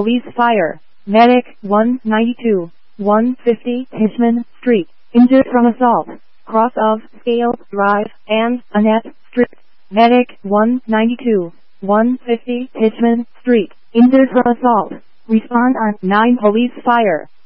police fire. Medic 192, 150 Hitchman Street, injured from assault, cross of Scales Drive and Annette Street. Medic 192, 150 Hitchman Street, injured from assault. Respond on 9 police fire.